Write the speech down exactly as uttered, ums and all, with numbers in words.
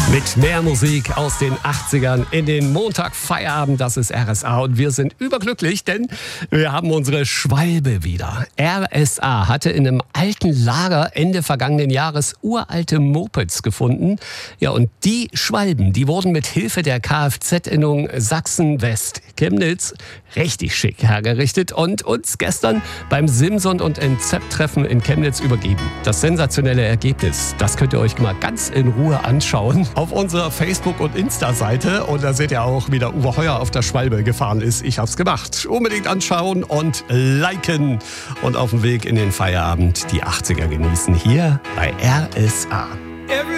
Mit mehr Musik aus den achtzigern in den Montagfeierabend, das ist R S A und wir sind überglücklich, denn wir haben unsere Schwalbe wieder. R S A hatte in einem alten Lager Ende vergangenen Jahres uralte Mopeds gefunden. Ja, und die Schwalben, die wurden mit Hilfe der Kfz-Innung Sachsen-West-Chemnitz richtig schick hergerichtet und uns gestern beim Simson und N Z E P-Treffen in Chemnitz übergeben. Das sensationelle Ergebnis, das könnt ihr euch mal ganz in Ruhe anschauen auf unserer Facebook- und Insta-Seite. Und da seht ihr auch, wie der Uwe Heuer auf der Schwalbe gefahren ist. Ich hab's gemacht. Unbedingt anschauen und liken. Und auf dem Weg in den Feierabend die achtziger genießen hier bei R S A.